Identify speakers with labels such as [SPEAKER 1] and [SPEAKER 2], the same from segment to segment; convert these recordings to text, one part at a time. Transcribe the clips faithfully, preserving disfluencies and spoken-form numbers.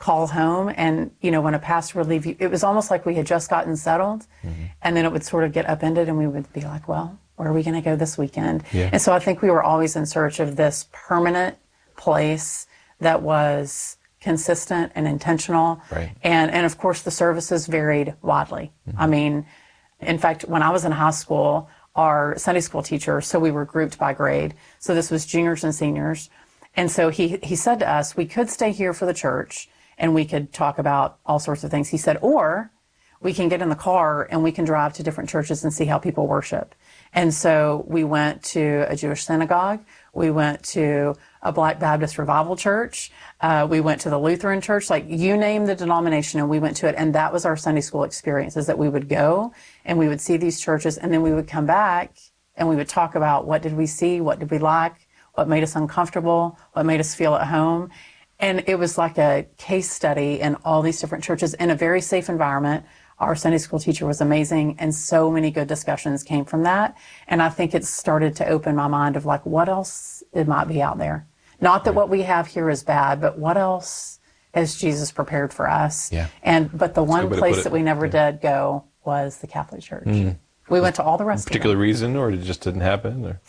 [SPEAKER 1] call home. And, you know, when a pastor would leave you, it was almost like we had just gotten settled. Mm-hmm. And then it would sort of get upended and we would be like, well, where are we going to go this weekend? Yeah. And so I think we were always in search of this permanent place that was consistent and intentional.
[SPEAKER 2] Right.
[SPEAKER 1] And, and of course, the services varied widely. Mm-hmm. I mean, in fact, when I was in high school, our Sunday school teacher, so we were grouped by grade. So this was juniors and seniors. And so he, he said to us, we could stay here for the church and we could talk about all sorts of things. He said, or we can get in the car and we can drive to different churches and see how people worship. And so we went to a Jewish synagogue. We went to a Black Baptist Revival Church. Uh, we went to the Lutheran Church, like you name the denomination, and we went to it. And that was our Sunday school experience, is that we would go and we would see these churches, and then we would come back and we would talk about what did we see, what did we like, what made us uncomfortable, what made us feel at home. And it was like a case study in all these different churches in a very safe environment. Our Sunday school teacher was amazing, and so many good discussions came from that. And I think it started to open my mind of like, what else it might be out there? Not that what we have here is bad, but what else has Jesus prepared for us?
[SPEAKER 2] Yeah.
[SPEAKER 1] And but the one place that we never yeah. did go was the Catholic Church. Mm. We went to all the rest of them.
[SPEAKER 2] Particular reason, or it just didn't happen? Or?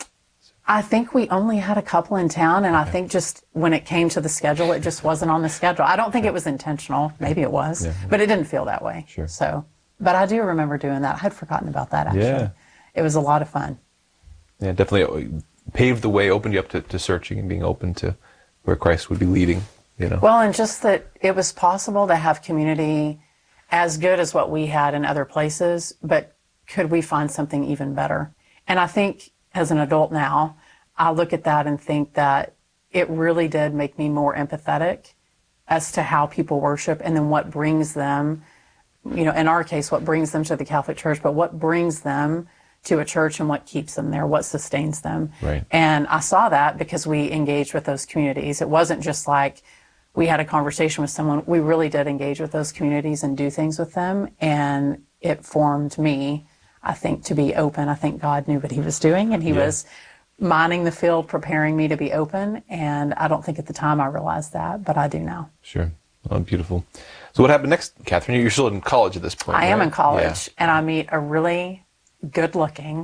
[SPEAKER 1] I think we only had a couple in town, and okay. I think just when it came to the schedule, it just wasn't on the schedule. I don't think it was intentional. Maybe it was, yeah. but it didn't feel that way.
[SPEAKER 2] Sure.
[SPEAKER 1] So, but I do remember doing that. I had forgotten about that, actually.
[SPEAKER 2] Yeah.
[SPEAKER 1] It was a lot of fun.
[SPEAKER 2] Yeah, definitely paved the way, opened you up to, to searching and being open to where Christ would be leading, you know.
[SPEAKER 1] Well, and just that it was possible to have community as good as what we had in other places, but could we find something even better? And I think as an adult now, I look at that and think that it really did make me more empathetic as to how people worship and then what brings them, you know, in our case, what brings them to the Catholic Church, but what brings them to a church and what keeps them there, what sustains them.
[SPEAKER 2] Right.
[SPEAKER 1] And I saw that because we engaged with those communities. It wasn't just like we had a conversation with someone. We really did engage with those communities and do things with them. And it formed me, I think, to be open. I think God knew what he was doing, and he yeah. was mining the field, preparing me to be open. And I don't think at the time I realized that, but I do now.
[SPEAKER 2] Sure. Oh, beautiful. So what happened next, Catherine? You're still in college at this point,
[SPEAKER 1] I
[SPEAKER 2] right?
[SPEAKER 1] am in college,
[SPEAKER 2] yeah.
[SPEAKER 1] and I meet a really good-looking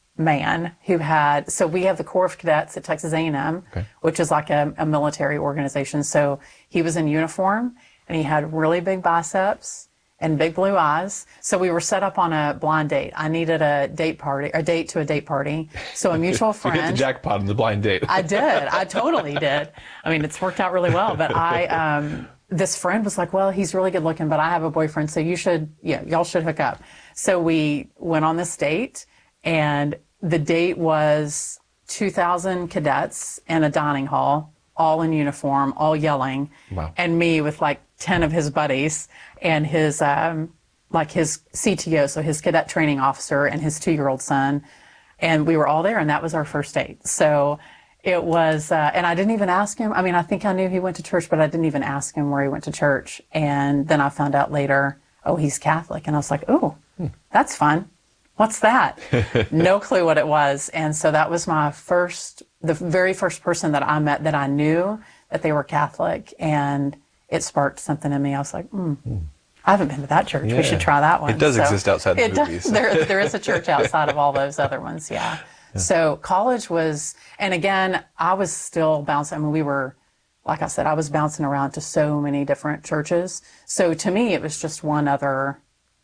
[SPEAKER 1] man who had, so we have the Corps of Cadets at Texas A and M,
[SPEAKER 2] okay.
[SPEAKER 1] which is like a, a military organization. So he was in uniform, and he had really big biceps and big blue eyes. So we were set up on a blind date. I needed a date party, a date to a date party. So a mutual friend.
[SPEAKER 2] You hit the jackpot on the blind date.
[SPEAKER 1] I did. I totally did. I mean, it's worked out really well. But I, um, this friend was like, well, he's really good looking, but I have a boyfriend, so you should, yeah, y'all should hook up. So we went on this date, and the date was two thousand cadets in a dining hall, all in uniform, all yelling,
[SPEAKER 2] wow.
[SPEAKER 1] and me with like ten of his buddies and his, um, like his C T O, so his cadet training officer, and his two-year-old son. And we were all there, and that was our first date. So it was, uh, and I didn't even ask him. I mean, I think I knew he went to church, but I didn't even ask him where he went to church. And then I found out later, oh, he's Catholic. And I was like, oh, hmm. that's fun. What's that? No clue what it was. And so that was my first, the very first person that I met that I knew that they were Catholic. And it sparked something in me. I was like, hmm, mm. I haven't been to that church. Yeah. We should try that one.
[SPEAKER 2] It does
[SPEAKER 1] so
[SPEAKER 2] exist outside the
[SPEAKER 1] it
[SPEAKER 2] movies.
[SPEAKER 1] Does, there, there is a church outside of all those other ones, yeah. yeah. So college was, and again, I was still bouncing. I mean, we were, like I said, I was bouncing around to so many different churches. So to me, it was just one other,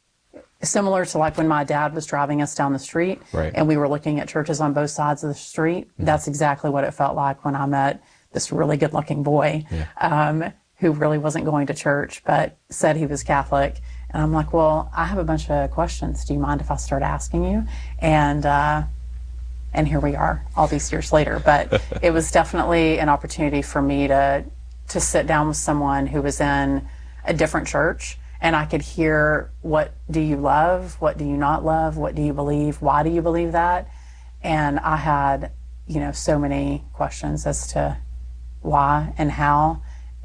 [SPEAKER 1] similar to like when my dad was driving us down the street,
[SPEAKER 2] right.
[SPEAKER 1] and we were looking at churches on both sides of the street. Mm-hmm. That's exactly what it felt like when I met this really good-looking boy,
[SPEAKER 2] yeah.
[SPEAKER 1] um, who really wasn't going to church, but said he was Catholic. And I'm like, well, I have a bunch of questions. Do you mind if I start asking you? And uh, and here we are, all these years later. But it was definitely an opportunity for me to to sit down with someone who was in a different church, and I could hear, what do you love? What do you not love? What do you believe? Why do you believe that? And I had, you know, so many questions as to why and how.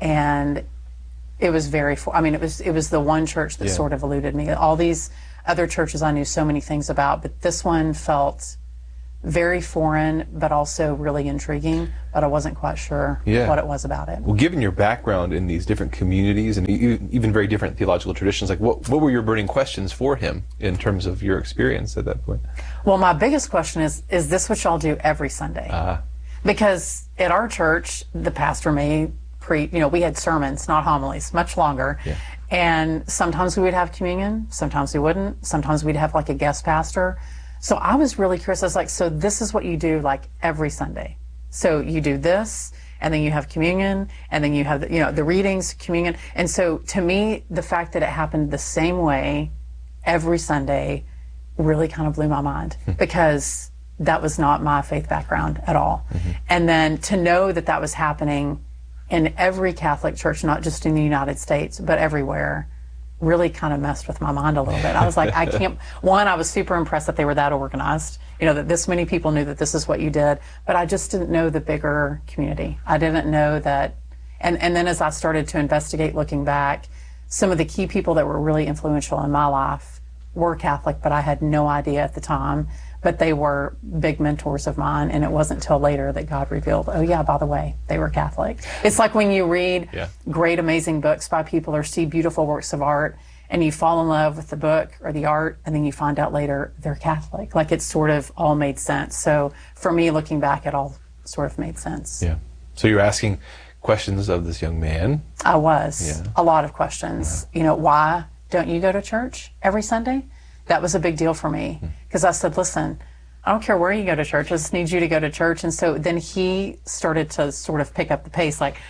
[SPEAKER 1] And it was very, I mean, it was it was the one church that
[SPEAKER 2] yeah.
[SPEAKER 1] sort of eluded me. All these other churches I knew so many things about, but this one felt very foreign, but also really intriguing, but I wasn't quite sure
[SPEAKER 2] Yeah.
[SPEAKER 1] what it was about it.
[SPEAKER 2] Well, given your background in these different communities and e- even very different theological traditions, like what, what were your burning questions for him in terms of your experience at that point?
[SPEAKER 1] Well, my biggest question is, is this what y'all do every Sunday?
[SPEAKER 2] Uh,
[SPEAKER 1] Because at our church, the pastor may pre, you know, we had sermons, not homilies, much longer.
[SPEAKER 2] Yeah.
[SPEAKER 1] And sometimes we would have communion, sometimes we wouldn't, sometimes we'd have like a guest pastor. So I was really curious. I was like, so this is what you do like every Sunday. So you do this, and then you have communion, and then you have, the, you know, the readings, communion. And so to me, the fact that it happened the same way every Sunday really kind of blew my mind because that was not my faith background at all. Mm-hmm. And then to know that that was happening in every Catholic church, not just in the United States, but everywhere, really kind of messed with my mind a little bit. I was like, I can't, one, I was super impressed that they were that organized, you know, that this many people knew that this is what you did, but I just didn't know the bigger community. I didn't know that, and, and then as I started to investigate looking back, some of the key people that were really influential in my life were Catholic, but I had no idea at the time, but they were big mentors of mine, and it wasn't until later that God revealed, oh yeah, by the way, they were Catholic. It's like when you read
[SPEAKER 2] yeah.
[SPEAKER 1] great, amazing books by people or see beautiful works of art, and you fall in love with the book or the art, and then you find out later they're Catholic. Like it sort of all made sense. So for me, looking back, it all sort of made sense.
[SPEAKER 2] Yeah. So you're asking questions of this young man.
[SPEAKER 1] I was.
[SPEAKER 2] Yeah.
[SPEAKER 1] A lot of questions. Yeah. You know, why don't you go to church every Sunday? That was a big deal for me because I said, listen, I don't care where you go to church, I just need you to go to church. And so then he started to sort of pick up the pace. Like,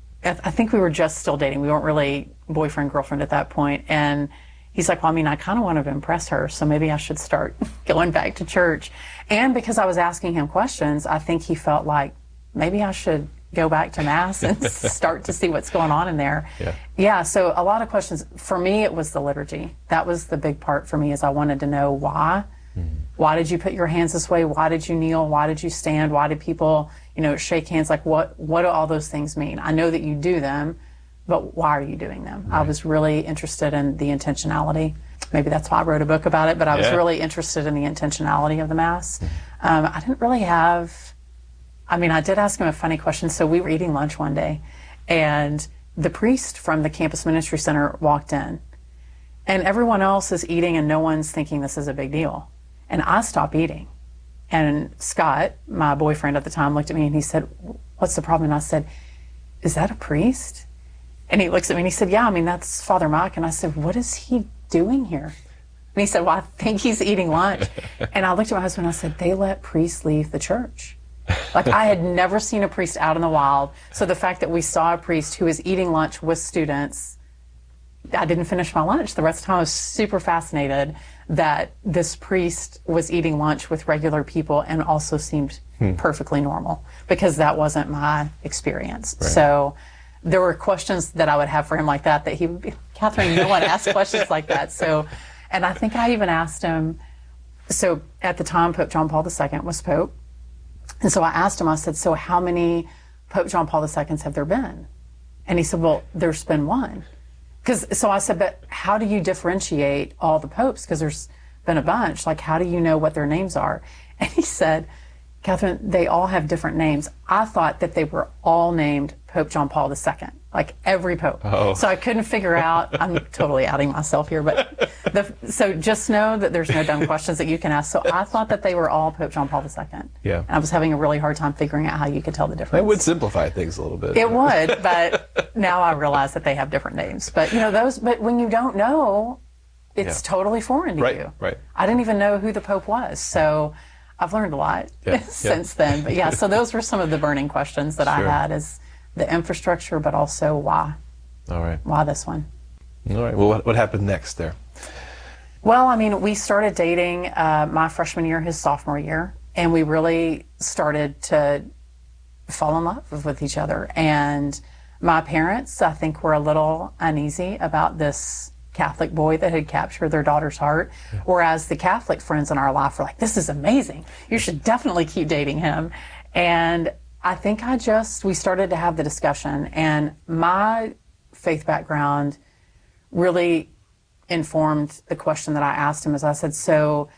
[SPEAKER 1] I think we were just still dating. We weren't really boyfriend, girlfriend at that point. And he's like, well, I mean, I kind of want to impress her, so maybe I should start going back to church. And because I was asking him questions, I think he felt like maybe I should go back to Mass and start to see what's going on in there.
[SPEAKER 2] Yeah.
[SPEAKER 1] Yeah, so a lot of questions. For me, it was the liturgy. That was the big part for me, is I wanted to know why. Mm-hmm. Why did you put your hands this way? Why did you kneel? Why did you stand? Why did people, you know, shake hands? Like, what, what do all those things mean? I know that you do them, but why are you doing them? Right. I was really interested in the intentionality. Maybe that's why I wrote a book about it, but I was
[SPEAKER 2] yeah.
[SPEAKER 1] really interested in the intentionality of the Mass. Mm-hmm. Um, I didn't really have... I mean, I did ask him a funny question. So we were eating lunch one day, and the priest from the Campus Ministry Center walked in, and everyone else is eating, and no one's thinking this is a big deal. And I stopped eating. And Scott, my boyfriend at the time, looked at me and he said, what's the problem? And I said, is that a priest? And he looks at me and he said, yeah, I mean, that's Father Mike. And I said, what is he doing here? And he said, well, I think he's eating lunch. And I looked at my husband and I said, they let priests leave the church. Like, I had never seen a priest out in the wild. So the fact that we saw a priest who was eating lunch with students, I didn't finish my lunch. The rest of the time I was super fascinated that this priest was eating lunch with regular people and also seemed hmm. perfectly normal, because that wasn't my experience. Right. So there were questions that I would have for him like that, that he would be, Catherine, no one asks questions like that. So, and I think I even asked him, so at the time Pope John Paul the Second was Pope. And so I asked him, I said, so how many Pope John Paul the Seconds have there been? And he said, well, there's been one. Cause, so I said, but how do you differentiate all the popes? Because there's been a bunch. Like, how do you know what their names are? And he said, Catherine, they all have different names. I thought that they were all named Pope John Paul the Second, like every pope. Oh. So I couldn't figure out, I'm totally outing myself here, but the, so just know that there's no dumb questions that you can ask. So I thought that they were all Pope John Paul the Second.
[SPEAKER 2] Yeah.
[SPEAKER 1] And I was having a really hard time figuring out how you could tell the difference.
[SPEAKER 2] It would simplify things a little bit.
[SPEAKER 1] It would, but now I realize that they have different names. But, you know, those, but when you don't know, it's yeah. totally foreign to
[SPEAKER 2] right,
[SPEAKER 1] you.
[SPEAKER 2] Right.
[SPEAKER 1] I didn't even know who the Pope was. So I've learned a lot yeah, since yeah. then. But yeah, so those were some of the burning questions that sure. I had, is the infrastructure, but also why.
[SPEAKER 2] All right.
[SPEAKER 1] Why this one?
[SPEAKER 2] All right. Well, what, what happened next there?
[SPEAKER 1] Well, I mean, we started dating uh, my freshman year, his sophomore year, and we really started to fall in love with each other. And my parents, I think, were a little uneasy about this Catholic boy that had captured their daughter's heart, yeah. whereas the Catholic friends in our life were like, this is amazing. You should definitely keep dating him. And I think I just, we started to have the discussion, and my faith background really informed the question that I asked him. As I said, so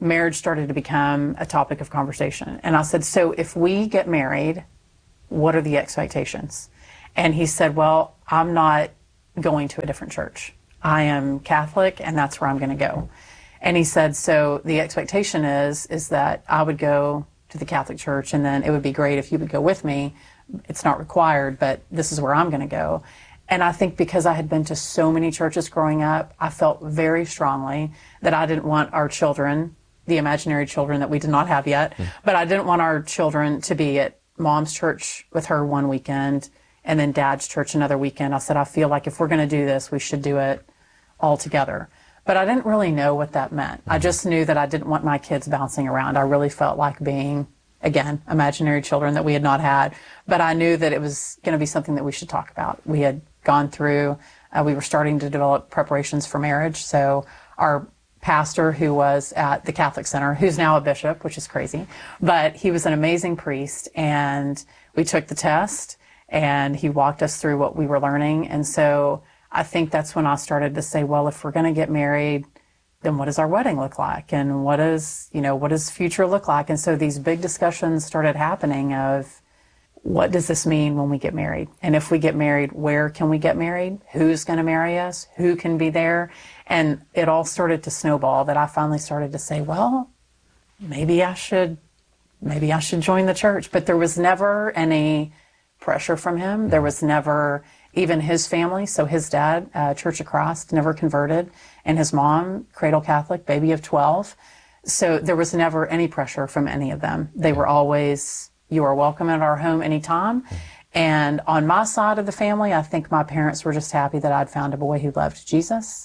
[SPEAKER 1] marriage started to become a topic of conversation. And I said, so if we get married, what are the expectations? And he said, well, I'm not going to a different church. I am Catholic, and that's where I'm going to go. And he said, so the expectation is, is that I would go to the Catholic Church, and then it would be great if you would go with me. It's not required, but this is where I'm going to go. And I think because I had been to so many churches growing up, I felt very strongly that I didn't want our children, the imaginary children that we did not have yet, mm. but I didn't want our children to be at mom's church with her one weekend and then dad's church another weekend. I said, I feel like if we're going to do this, we should do it all together. But I didn't really know what that meant. Mm-hmm. I just knew that I didn't want my kids bouncing around. I really felt like being, again, imaginary children that we had not had. But I knew that it was going to be something that we should talk about. We had gone through, uh, we were starting to develop preparations for marriage. So our pastor, who was at the Catholic Center, who's now a bishop, which is crazy, but he was an amazing priest. And we took the test, and he walked us through what we were learning. And so I think that's when I started to say, well, if we're going to get married, then what does our wedding look like? And what does, you know, what does future look like? And so these big discussions started happening of, what does this mean when we get married? And if we get married, where can we get married? Who's going to marry us? Who can be there? And it all started to snowball that I finally started to say, well, maybe I should, maybe I should join the church. But there was never any pressure from him. There was never even his family. So his dad, uh, Church of Christ, never converted, and his mom, cradle Catholic, baby of twelve. So there was never any pressure from any of them. They were always, you are welcome at our home anytime. And on my side of the family, I think my parents were just happy that I'd found a boy who loved Jesus.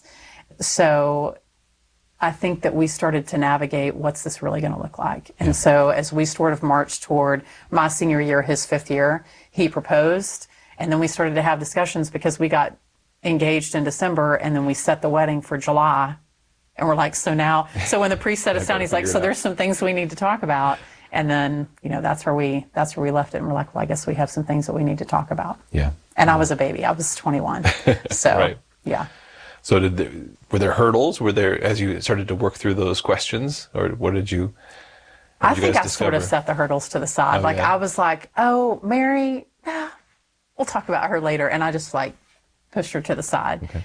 [SPEAKER 1] So I think that we started to navigate, what's this really going to look like? And yeah. so as we sort of marched toward my senior year, his fifth year, he proposed. And then we started to have discussions because we got engaged in December, and then we set the wedding for July. And we're like, so now, so when the priest set us down, he's like, so there's some things we need to talk about. And then, you know, that's where we, that's where we left it. And we're like, well, I guess we have some things that we need to talk about.
[SPEAKER 2] Yeah.
[SPEAKER 1] And I was a baby. I was twenty-one. So,
[SPEAKER 2] right.
[SPEAKER 1] yeah.
[SPEAKER 2] So did there, were there hurdles? Were there, as you started to work through those questions, or what did you, what
[SPEAKER 1] I
[SPEAKER 2] did you
[SPEAKER 1] think I
[SPEAKER 2] discover?
[SPEAKER 1] sort of set the hurdles to the side.
[SPEAKER 2] Oh,
[SPEAKER 1] like
[SPEAKER 2] yeah.
[SPEAKER 1] I was like, oh, Mary, ah, we'll talk about her later. And I just like pushed her to the side.
[SPEAKER 2] Okay.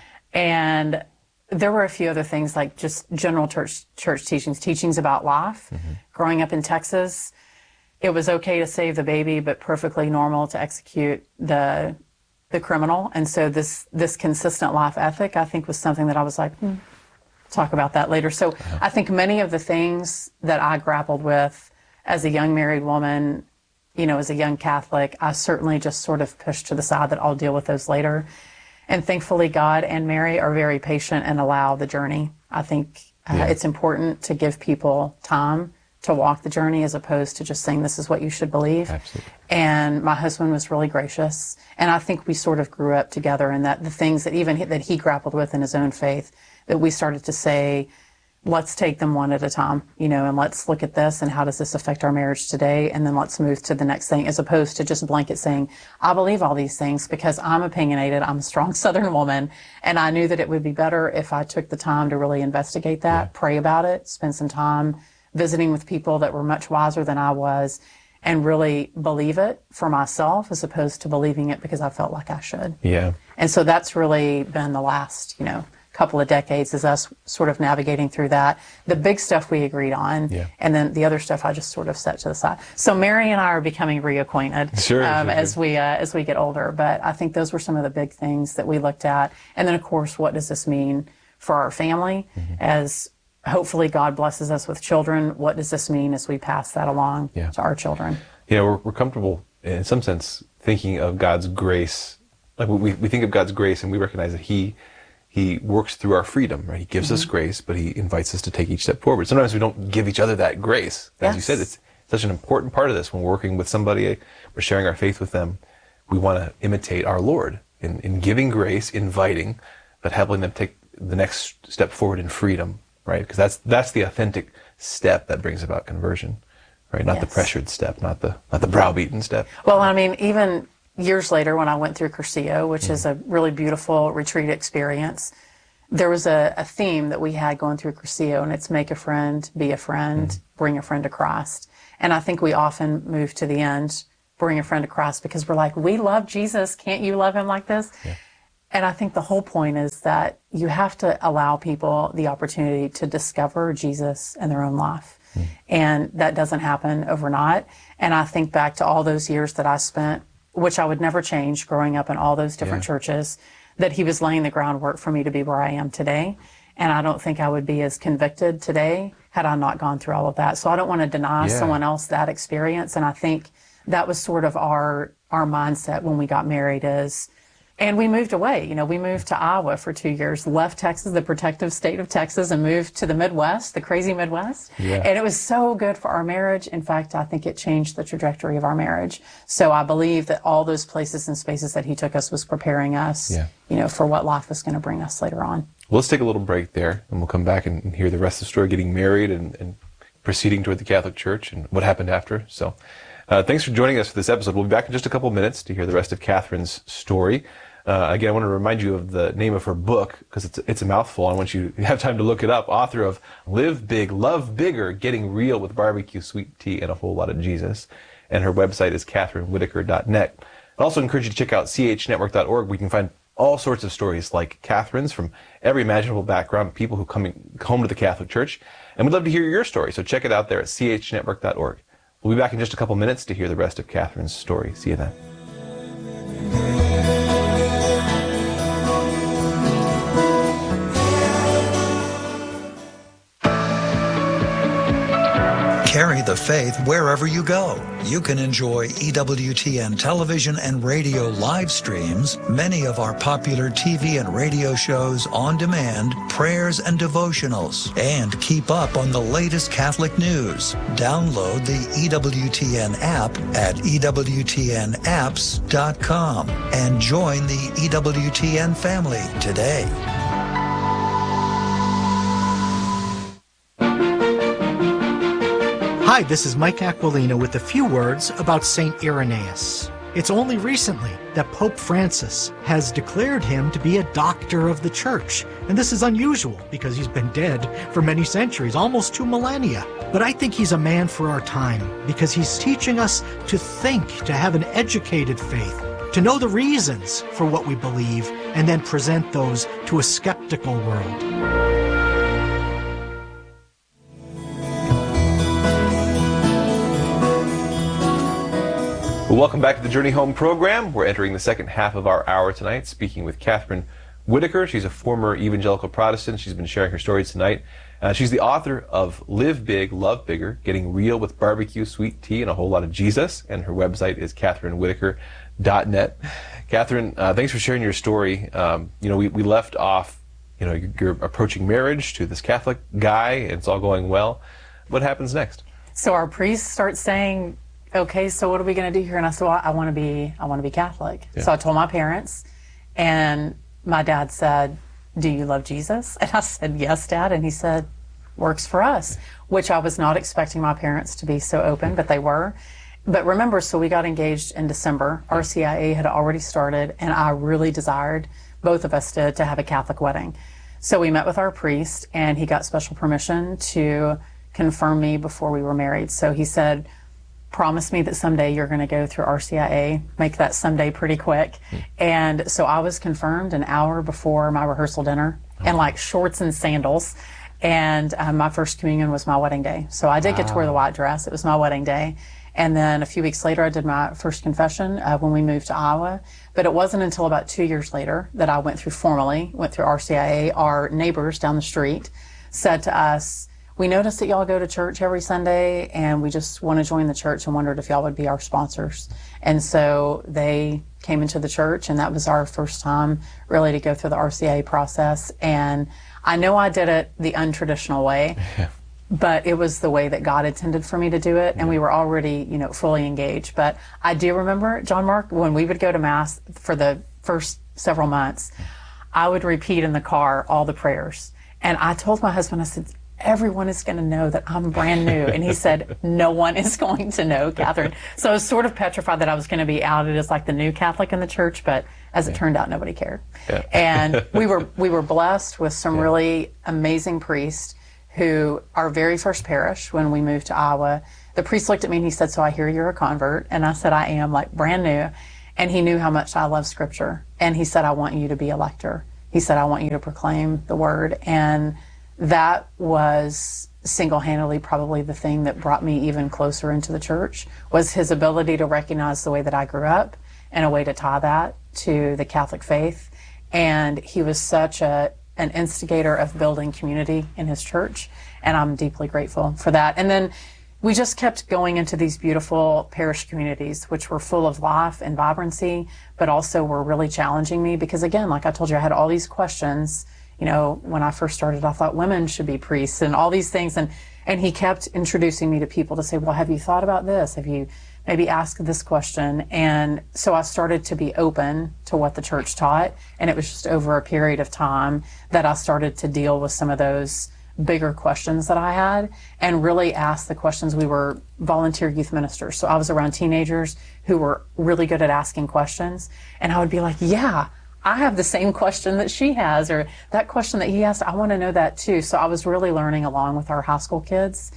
[SPEAKER 1] And there were a few other things, like just general church church teachings, teachings about life. Mm-hmm. Growing up in Texas, it was okay to save the baby, but perfectly normal to execute the the criminal. And so this this consistent life ethic, I think, was something that I was like, hmm, talk about that later. So uh-huh. I think many of the things that I grappled with as a young married woman, you know, as a young Catholic, I certainly just sort of pushed to the side that I'll deal with those later. And thankfully, God and Mary are very patient and allow the journey. I think uh, yeah. it's important to give people time to walk the journey as opposed to just saying this is what you should believe.
[SPEAKER 2] Absolutely.
[SPEAKER 1] And my husband was really gracious. And I think we sort of grew up together, and that the things that even he, that he grappled with in his own faith, that we started to say, let's take them one at a time, you know, and let's look at this and how does this affect our marriage today? And then let's move to the next thing, as opposed to just blanket saying, I believe all these things because I'm opinionated. I'm a strong Southern woman. And I knew that it would be better if I took the time to really investigate that, yeah. pray about it, spend some time visiting with people that were much wiser than I was, and really believe it for myself as opposed to believing it because I felt like I should.
[SPEAKER 2] Yeah.
[SPEAKER 1] And so that's really been the last, you know, couple of decades, is us sort of navigating through that. The big stuff we agreed on, yeah. and then the other stuff I just sort of set to the side. So Mary and I are becoming reacquainted
[SPEAKER 2] sure,
[SPEAKER 1] um,
[SPEAKER 2] sure,
[SPEAKER 1] as
[SPEAKER 2] sure.
[SPEAKER 1] we uh, as we get older. But I think those were some of the big things that we looked at. And then, of course, what does this mean for our family? Mm-hmm. As hopefully God blesses us with children, what does this mean as we pass that along yeah. to our children?
[SPEAKER 2] You know, we're, we're comfortable, in some sense, thinking of God's grace. Like we, we think of God's grace and we recognize that He He works through our freedom, right? He gives mm-hmm. us grace, but He invites us to take each step forward. Sometimes we don't give each other that grace. As
[SPEAKER 1] yes.
[SPEAKER 2] you said, it's such an important part of this. When we're working with somebody, we're sharing our faith with them, we want to imitate our Lord in, in giving grace, inviting, but helping them take the next step forward in freedom, right? Because that's that's the authentic step that brings about conversion, right? Not yes. the pressured step, not the not the browbeaten step.
[SPEAKER 1] Well, I mean, even years later when I went through Cursillo, which mm. is a really beautiful retreat experience, there was a, a theme that we had going through Cursillo, and it's make a friend, be a friend, mm-hmm. bring a friend to Christ. And I think we often move to the end, bring a friend to Christ, because we're like, we love Jesus. Can't you love him like this? Yeah. And I think the whole point is that you have to allow people the opportunity to discover Jesus in their own life. Mm. And that doesn't happen overnight. And I think back to all those years that I spent, which I would never change, growing up in all those different yeah. churches, that he was laying the groundwork for me to be where I am today. And I don't think I would be as convicted today had I not gone through all of that. So I don't want to deny yeah. someone else that experience. And I think that was sort of our, our mindset when we got married is, and we moved away. You know, we moved to Iowa for two years, left Texas, the protective state of Texas, and moved to the Midwest, the crazy Midwest. Yeah. And it was so good for our marriage. In fact, I think it changed the trajectory of our marriage. So I believe that all those places and spaces that he took us was preparing us, yeah. you know, for what life was going to bring us later on.
[SPEAKER 2] Well, let's take a little break there, and we'll come back and hear the rest of the story, getting married and, and proceeding toward the Catholic Church and what happened after. So uh, thanks for joining us for this episode. We'll be back in just a couple of minutes to hear the rest of Catherine's story. Uh, again, I want to remind you of the name of her book, because it's, it's a mouthful. I want you to have time to look it up. Author of Live Big, Love Bigger, Getting Real with Barbecue, Sweet Tea, and a Whole Lot of Jesus. And her website is Catherine Whitaker dot net. I also encourage you to check out C H network dot org, where you can find all sorts of stories like Catherine's from every imaginable background, people who come home to the Catholic Church. And we'd love to hear your story, so check it out there at C H network dot org. We'll be back in just a couple minutes to hear the rest of Catherine's story. See you then.
[SPEAKER 3] Carry the faith wherever you go. You can enjoy E W T N television and radio live streams, many of our popular T V and radio shows on demand, prayers and devotionals, and keep up on the latest Catholic news. Download the E W T N app at E W T N apps dot com and join the E W T N family today.
[SPEAKER 4] Hi, this is Mike Aquilina with a few words about Saint Irenaeus. It's only recently that Pope Francis has declared him to be a doctor of the Church. And this is unusual because he's been dead for many centuries, almost two millennia. But I think he's a man for our time because he's teaching us to think, to have an educated faith, to know the reasons for what we believe, and then present those to a skeptical world.
[SPEAKER 2] Well, welcome back to the Journey Home program. We're entering the second half of our hour tonight, speaking with Catherine Whitaker. She's a former evangelical Protestant. She's been sharing her stories tonight. Uh, she's the author of Live Big, Love Bigger, Getting Real with Barbecue, Sweet Tea, and a Whole Lot of Jesus. And her website is Catherine Whitaker dot net. Catherine, uh, thanks for sharing your story. Um, you know, we, we left off, you know, you're, you're approaching marriage to this Catholic guy, and it's all going well. What happens next?
[SPEAKER 1] So our priest starts saying, okay, so what are we going to do here? And I said, well, I want to be, I want to be Catholic. Yeah. So I told my parents, and my dad said, do you love Jesus? And I said, yes, Dad. And he said, works for us, which I was not expecting my parents to be so open, but they were. But remember, so we got engaged in December. R C I A had already started, and I really desired, both of us did, to have a Catholic wedding. So we met with our priest, and he got special permission to confirm me before we were married. So he said, promise me that someday you're going to go through R C I A, make that someday pretty quick. Mm. And so I was confirmed an hour before my rehearsal dinner oh. in like shorts and sandals. And um, my first communion was my wedding day. So I did wow. get to wear the white dress. It was my wedding day. And then a few weeks later, I did my first confession uh, when we moved to Iowa. But it wasn't until about two years later that I went through formally, went through R C I A. Our neighbors down the street said to us, we noticed that y'all go to church every Sunday, and we just want to join the church and wondered if y'all would be our sponsors. And so they came into the church, and that was our first time really to go through the R C I A process. And I know I did it the untraditional way, yeah. but it was the way that God intended for me to do it, and we were already, you know, fully engaged. But I do remember, John Mark, when we would go to Mass for the first several months, I would repeat in the car all the prayers. And I told my husband, I said, everyone is going to know that I'm brand new. And he said, no one is going to know, Catherine. So I was sort of petrified that I was going to be outed as like the new Catholic in the church, but As it turned out, nobody cared.
[SPEAKER 2] Yeah.
[SPEAKER 1] And we were we were blessed with some yeah. really amazing priests who, our very first parish, when we moved to Iowa, the priest looked at me and he said, "So I hear you're a convert." And I said, "I am," like brand new. And he knew how much I love Scripture. And he said, "I want you to be a lector." He said, "I want you to proclaim the word." And that was single-handedly probably the thing that brought me even closer into the church, was his ability to recognize the way that I grew up and a way to tie that to the Catholic faith. And he was such a an instigator of building community in his church, and I'm deeply grateful for that. And then we just kept going into these beautiful parish communities, which were full of life and vibrancy, but also were really challenging me because, again, like I told you, I had all these questions. You know, when I first started, I thought women should be priests and all these things. And, and he kept introducing me to people to say, "Well, have you thought about this? Have you maybe asked this question?" And so I started to be open to what the church taught. And it was just over a period of time that I started to deal with some of those bigger questions that I had and really ask the questions. We were volunteer youth ministers. So I was around teenagers who were really good at asking questions. And I would be like, "Yeah, I have the same question that she has," or "that question that he asked, I want to know that too." So I was really learning along with our high school kids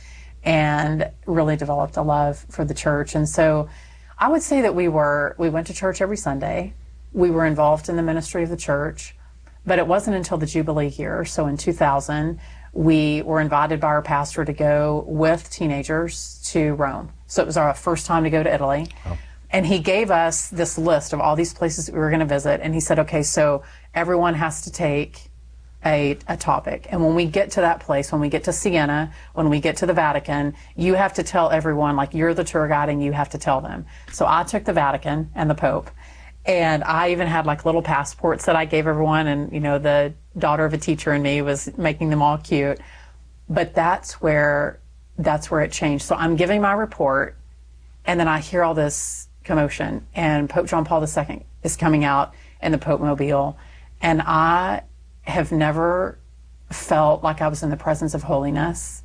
[SPEAKER 1] and really developed a love for the church. And so I would say that we were, we went to church every Sunday. We were involved in the ministry of the church, but it wasn't until the Jubilee year. So in two thousand, we were invited by our pastor to go with teenagers to Rome. So it was our first time to go to Italy. Oh. And he gave us this list of all these places that we were going to visit. And he said, "Okay, so everyone has to take a, a topic. And when we get to that place, when we get to Siena, when we get to the Vatican, you have to tell everyone, like, you're the tour guide and you have to tell them." So I took the Vatican and the Pope. And I even had like little passports that I gave everyone. And, you know, the daughter of a teacher in me was making them all cute. But that's where, that's where it changed. So I'm giving my report, and then I hear all this commotion, and Pope John Paul the Second is coming out in the Pope Mobile. And I have never felt like I was in the presence of holiness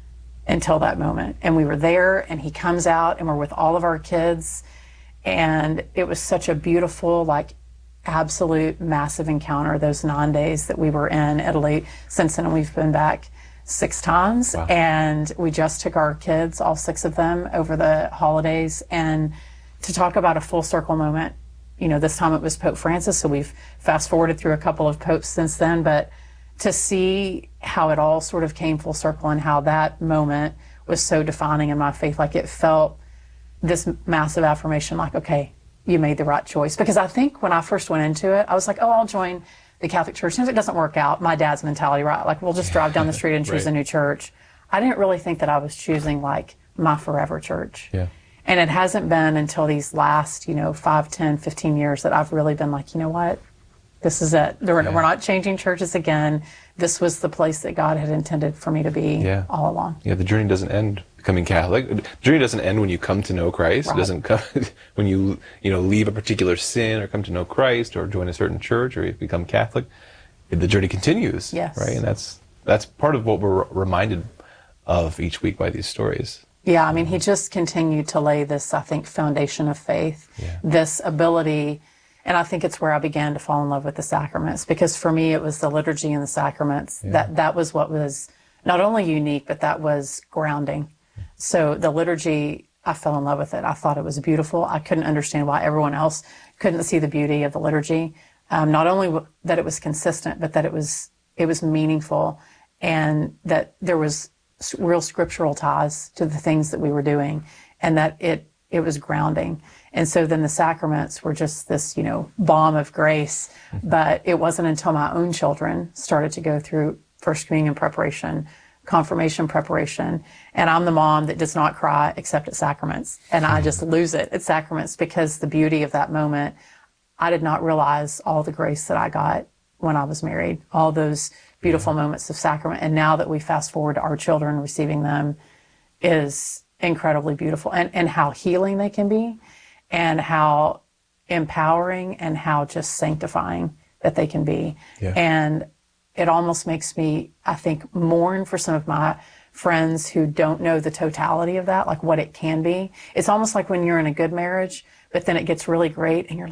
[SPEAKER 1] until that moment. And we were there, and he comes out, and we're with all of our kids. And it was such a beautiful, like, absolute massive encounter those nine days that we were in Italy. Since then, we've been back six times. Wow. And we just took our kids, all six of them, over the holidays. And to talk about a full circle moment, you know, this time it was Pope Francis, so we've fast forwarded through a couple of popes since then, but to see how it all sort of came full circle and how that moment was so defining in my faith, like it felt this massive affirmation, like, okay, you made the right choice. Because I think when I first went into it, I was like, oh, I'll join the Catholic Church. If it doesn't work out, my dad's mentality, right? Like, we'll just drive down the street and choose right. a new church. I didn't really think that I was choosing, like, my forever church.
[SPEAKER 2] Yeah.
[SPEAKER 1] And it hasn't been until these last, you know, five, ten, fifteen years that I've really been like, you know what? This is it. We're, yeah. we're not changing churches again. This was the place that God had intended for me to be
[SPEAKER 2] yeah.
[SPEAKER 1] all along.
[SPEAKER 2] Yeah, the journey doesn't end becoming Catholic. The journey doesn't end when you come to know Christ. Right. It doesn't come when you, you know, leave a particular sin or come to know Christ or join a certain church or you become Catholic. The journey continues.
[SPEAKER 1] Yes.
[SPEAKER 2] Right? And that's that's part of what we're reminded of each week by these stories.
[SPEAKER 1] Yeah, I mean, he just continued to lay this, I think, foundation of faith,
[SPEAKER 2] yeah.
[SPEAKER 1] this ability, and I think it's where I began to fall in love with the sacraments, because for me it was the liturgy and the sacraments. Yeah. That that was what was not only unique, but that was grounding. So the liturgy, I fell in love with it. I thought it was beautiful. I couldn't understand why everyone else couldn't see the beauty of the liturgy. Um, not only w- that it was consistent, but that it was it was meaningful, and that there was real scriptural ties to the things that we were doing, and that it it was grounding. And so then the sacraments were just this, you know, balm of grace. Mm-hmm. But it wasn't until my own children started to go through First Communion preparation, confirmation preparation, and I'm the mom that does not cry except at sacraments, and mm-hmm. I just lose it at sacraments, because the beauty of that moment, I did not realize all the grace that I got when I was married, all those beautiful yeah. moments of sacrament. And now that we fast forward to our children receiving them is incredibly beautiful, and, and how healing they can be, and how empowering and how just sanctifying that they can be.
[SPEAKER 2] Yeah.
[SPEAKER 1] And it almost makes me, I think, mourn for some of my friends who don't know the totality of that, like what it can be. It's almost like when you're in a good marriage, but then it gets really great and you're like, oh,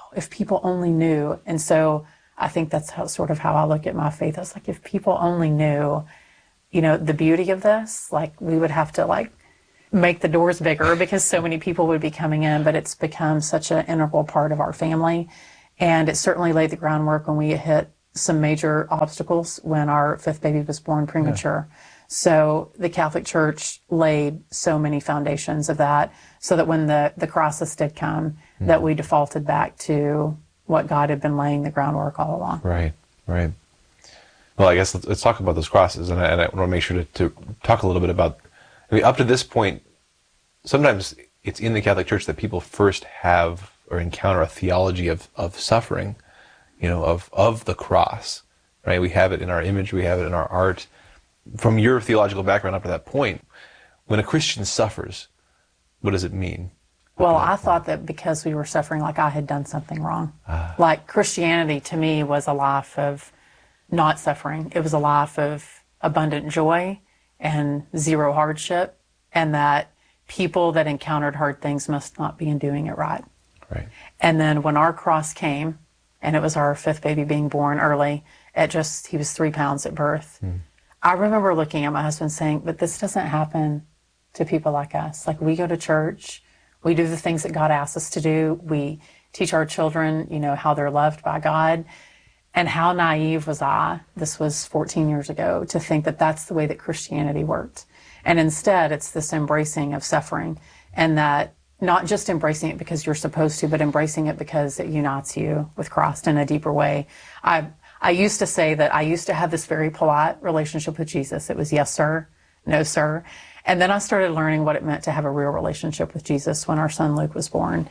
[SPEAKER 1] if people only knew. And so I think that's how, sort of how I look at my faith. I was like, if people only knew, you know, the beauty of this, like we would have to like make the doors bigger because so many people would be coming in, but it's become such an integral part of our family. And it certainly laid the groundwork when we hit some major obstacles when our fifth baby was born premature. Yeah. So the Catholic Church laid so many foundations of that so that when the, the crisis did come, mm. that we defaulted back to what God had been laying the groundwork all along.
[SPEAKER 2] Right, right. Well, I guess let's, let's talk about those crosses. And I, and I want to make sure to, to talk a little bit about, I mean, up to this point, sometimes it's in the Catholic Church that people first have or encounter a theology of, of suffering, you know, of, of the cross, right? We have it in our image, we have it in our art. From your theological background up to that point, when a Christian suffers, what does it mean?
[SPEAKER 1] Well, I thought that because we were suffering, like I had done something wrong. Ah. Like Christianity to me was a life of not suffering. It was a life of abundant joy and zero hardship, and that people that encountered hard things must not be doing it right.
[SPEAKER 2] Right.
[SPEAKER 1] And then when our cross came, and it was our fifth baby being born early, at just, he was three pounds at birth. Hmm. I remember looking at my husband saying, but this doesn't happen to people like us. Like we go to church, we do the things that God asks us to do. We teach our children, you know, how they're loved by God. And how naive was I, this was fourteen years ago, to think that that's the way that Christianity worked. And instead, it's this embracing of suffering, and that not just embracing it because you're supposed to, but embracing it because it unites you with Christ in a deeper way. I I used to say that I used to have this very polite relationship with Jesus. It was yes, sir, no, sir. And then I started learning what it meant to have a real relationship with Jesus when our son Luke was born.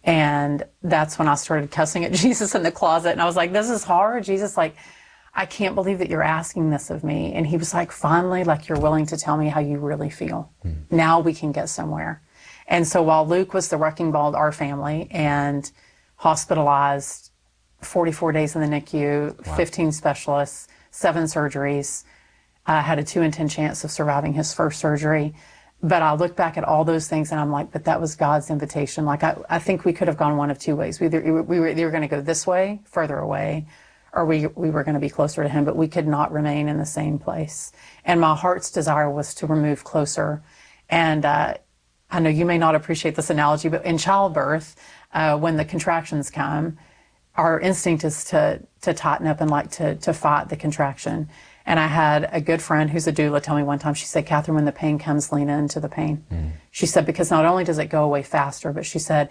[SPEAKER 1] And that's when I started cussing at Jesus in the closet. And I was like, this is hard. Jesus, like, I can't believe that you're asking this of me. And he was like, finally, like, you're willing to tell me how you really feel. Mm. Now we can get somewhere. And so while Luke was the wrecking ball of our family and hospitalized forty-four days in the N I C U, wow. fifteen specialists, seven surgeries, I uh, had a two in ten chance of surviving his first surgery. But I look back at all those things and I'm like, but that was God's invitation. Like, I, I think we could have gone one of two ways. We, either, we were either going to go this way, further away, or we, we were going to be closer to him, but we could not remain in the same place. And my heart's desire was to remove closer. And uh, I know you may not appreciate this analogy, but in childbirth, uh, when the contractions come, our instinct is to, to tighten up and like to, to fight the contraction. And I had a good friend who's a doula tell me one time, she said, Catherine, when the pain comes, lean into the pain. Mm. She said, because not only does it go away faster, but she said,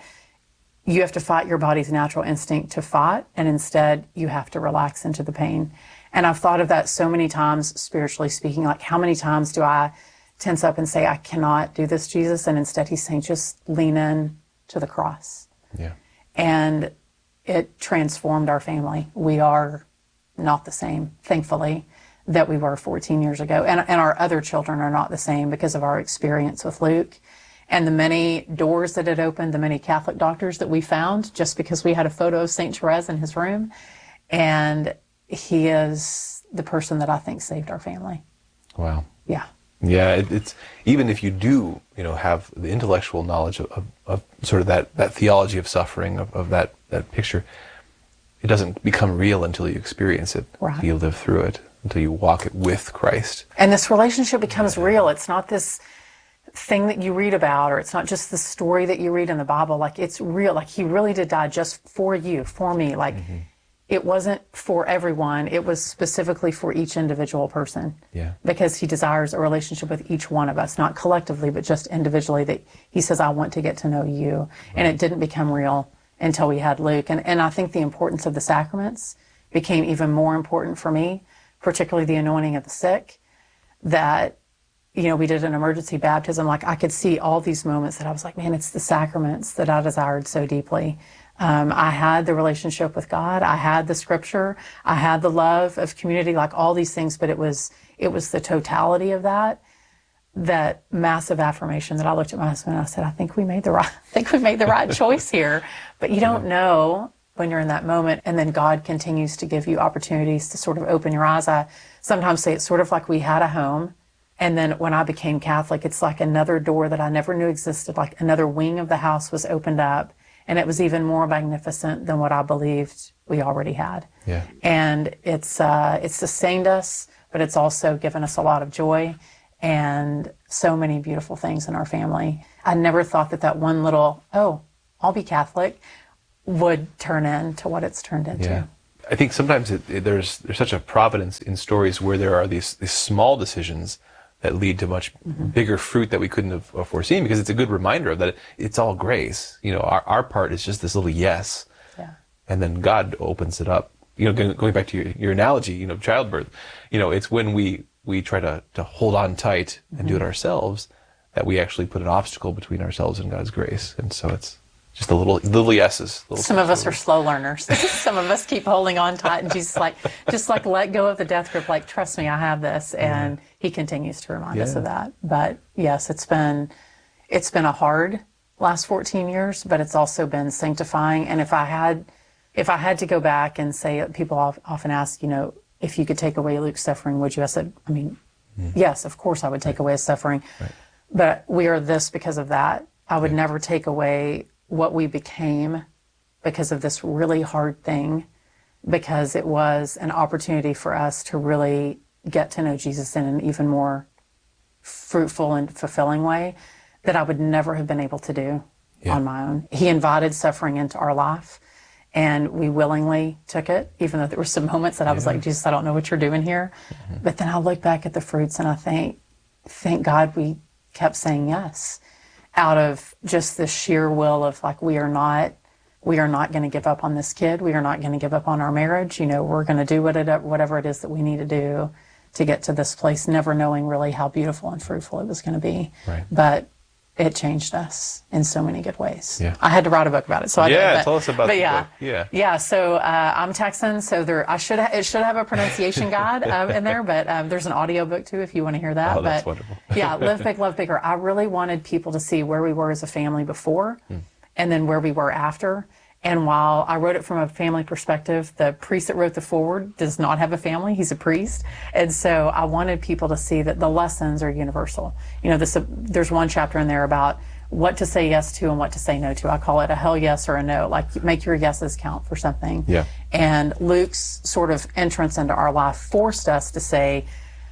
[SPEAKER 1] you have to fight your body's natural instinct to fight, and instead you have to relax into the pain. And I've thought of that so many times, spiritually speaking, like how many times do I tense up and say, I cannot do this, Jesus? And instead he's saying, just lean in to the cross.
[SPEAKER 2] Yeah.
[SPEAKER 1] And it transformed our family. We are not the same, thankfully, that we were fourteen years ago. And, and our other children are not the same because of our experience with Luke and the many doors that it opened, the many Catholic doctors that we found just because we had a photo of Saint Therese in his room. And he is the person that I think saved our family.
[SPEAKER 2] Wow.
[SPEAKER 1] Yeah.
[SPEAKER 2] Yeah, it, it's even if you do, you know, have the intellectual knowledge of, of, of sort of that, that theology of suffering, of, of that, that picture, it doesn't become real until you experience it,
[SPEAKER 1] right.
[SPEAKER 2] until you live through it, until you walk it with Christ.
[SPEAKER 1] And this relationship becomes yeah. real. It's not this thing that you read about, or it's not just the story that you read in the Bible. Like, it's real. Like, he really did die just for you, for me. Like, mm-hmm. it wasn't for everyone. It was specifically for each individual person.
[SPEAKER 2] Yeah.
[SPEAKER 1] Because he desires a relationship with each one of us, not collectively, but just individually, that he says, I want to get to know you. Right. And it didn't become real until we had Luke. And, and I think the importance of the sacraments became even more important for me, particularly the anointing of the sick, that, you know, we did an emergency baptism. Like, I could see all these moments that I was like, man, it's the sacraments that I desired so deeply. Um, I had the relationship with God. I had the scripture. I had the love of community, like all these things, but it was, it was the totality of that, that massive affirmation that I looked at my husband and I said, I think we made the right, I think we made the right choice here. But you don't know when you're in that moment, and then God continues to give you opportunities to sort of open your eyes. I sometimes say it's sort of like we had a home, and then when I became Catholic, it's like another door that I never knew existed, like another wing of the house was opened up, And it was even more magnificent than what I believed we already had.
[SPEAKER 2] Yeah.
[SPEAKER 1] And it's uh, it's sustained us, but it's also given us a lot of joy and so many beautiful things in our family. I never thought that that one little, oh, I'll be Catholic, would turn into what it's turned into.
[SPEAKER 2] Yeah. I think sometimes it, it, there's there's such a providence in stories where there are these, these small decisions that lead to much mm-hmm. bigger fruit that we couldn't have foreseen, because it's a good reminder of that it's all grace. You know, our, our part is just this little yes.
[SPEAKER 1] Yeah.
[SPEAKER 2] And then God opens it up. You know, going, going back to your, your analogy, you know, childbirth, you know, it's when we, we try to, to hold on tight and mm-hmm. do it ourselves that we actually put an obstacle between ourselves and God's grace. And so it's just the little little yeses. Little
[SPEAKER 1] Some of us are slow learners. Some of us keep holding on tight, and Jesus like just like let go of the death grip. Like, trust me, I have this, and yeah. He continues to remind yeah. us of that. But yes, it's been it's been a hard last fourteen years, but it's also been sanctifying. And if I had if I had to go back and say, people often ask, you know, if you could take away Luke's suffering, would you? I said, I mean, mm. yes, of course, I would take away his suffering. Right. But we are this because of that. I would yeah. never take away what we became because of this really hard thing, because it was an opportunity for us to really get to know Jesus in an even more fruitful and fulfilling way that I would never have been able to do yeah. on my own. He invited suffering into our life, and we willingly took it, even though there were some moments that I was yeah. like, Jesus, I don't know what you're doing here. Mm-hmm. But then I look back at the fruits and I think, thank God we kept saying yes, out of just the sheer will of like, we are not, we are not going to give up on this kid. We are not going to give up on our marriage. You know, we're going to do what it, whatever it is that we need to do to get to this place, never knowing really how beautiful and fruitful it was going to be.
[SPEAKER 2] Right.
[SPEAKER 1] But it changed us in so many good ways.
[SPEAKER 2] Yeah.
[SPEAKER 1] I had to write a book about it, so I
[SPEAKER 2] yeah,
[SPEAKER 1] did. But,
[SPEAKER 2] tell us about
[SPEAKER 1] but
[SPEAKER 2] the
[SPEAKER 1] yeah,
[SPEAKER 2] book. Yeah,
[SPEAKER 1] yeah. So uh, I'm Texan, so there I should ha- it should have a pronunciation guide uh, in there, but um, there's an audio book too if you want to hear that.
[SPEAKER 2] Oh, that's
[SPEAKER 1] but,
[SPEAKER 2] wonderful.
[SPEAKER 1] yeah, Live Big, Love Bigger. I really wanted people to see where we were as a family before, mm. and then where we were after. And while I wrote it from a family perspective, the priest that wrote the foreword does not have a family. He's a priest. And so I wanted people to see that the lessons are universal. You know, this, uh, there's one chapter in there about what to say yes to and what to say no to. I call it a hell yes or a no, like make your yeses count for something.
[SPEAKER 2] Yeah.
[SPEAKER 1] And Luke's sort of entrance into our life forced us to say,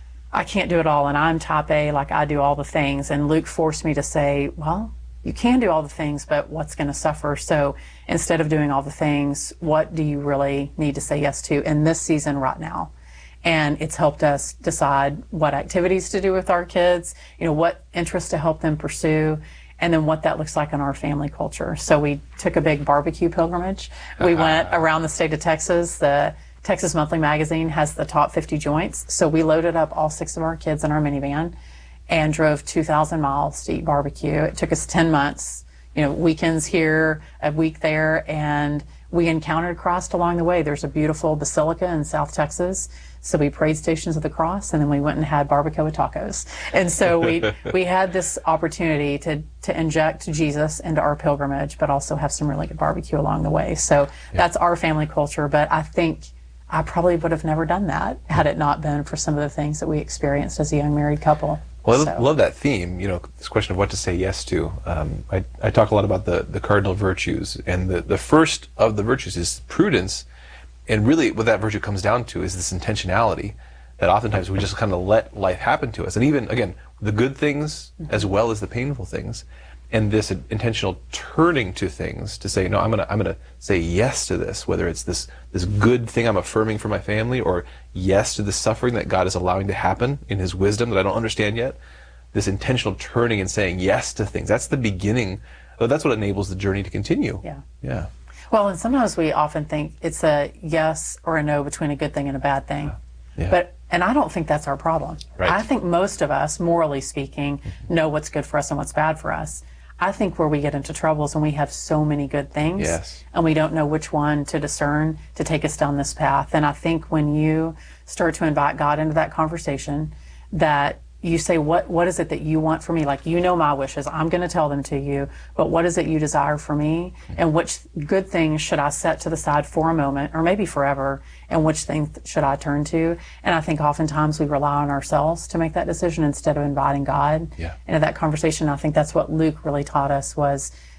[SPEAKER 1] I can't do it all, and I'm type A, like I do all the things. And Luke forced me to say, well, you can do all the things, but what's going to suffer? So instead of doing all the things, what do you really need to say yes to in this season right now? And it's helped us decide what activities to do with our kids, you know, what interests to help them pursue, and then what that looks like in our family culture. So we took a big barbecue pilgrimage. We uh-huh. went around the state of Texas. The Texas Monthly Magazine has the top fifty joints. So we loaded up all six of our kids in our minivan and drove two thousand miles to eat barbecue. It took us ten months, you know, weekends here, a week there, and we encountered Christ along the way. There's a beautiful basilica in South Texas. So we prayed Stations of the Cross, and then we went and had barbacoa tacos. And so we we had this opportunity to to inject Jesus into our pilgrimage, but also have some really good barbecue along the way. So yeah. that's our family culture. But I think I probably would have never done that had it not been for some of the things that we experienced as a young married couple.
[SPEAKER 2] Well,
[SPEAKER 1] so.
[SPEAKER 2] I love that theme, you know, this question of what to say yes to. Um, I, I talk a lot about the, the cardinal virtues, and the, the first of the virtues is prudence. And really what that virtue comes down to is this intentionality that oftentimes we just kind of let life happen to us. And even, again, the good things as well as the painful things. And this intentional turning to things to say, no, I'm gonna I'm gonna say yes to this, whether it's this this good thing I'm affirming for my family, or yes to the suffering that God is allowing to happen in His wisdom that I don't understand yet. This intentional turning and saying yes to things. That's the beginning. That's what enables the journey to continue.
[SPEAKER 1] Yeah.
[SPEAKER 2] Yeah.
[SPEAKER 1] Well, and sometimes we often think it's a yes or a no between a good thing and a bad thing.
[SPEAKER 2] Yeah.
[SPEAKER 1] But and I don't think that's our problem.
[SPEAKER 2] Right.
[SPEAKER 1] I think most of us, morally speaking, know what's good for us and what's bad for us. I think where we get into trouble is when we have so many good things
[SPEAKER 2] yes.
[SPEAKER 1] and we don't know which one to discern to take us down this path. And I think when you start to invite God into that conversation, that you say, what what is it that you want for me? Like, you know my wishes. I'm going to tell them to you. But what is it you desire for me? And which good things should I set to the side for a moment, or maybe forever? And which things should I turn to? And I think oftentimes we rely on ourselves to make that decision instead of inviting God
[SPEAKER 2] yeah.
[SPEAKER 1] into that conversation. I think that's what Luke really taught us, was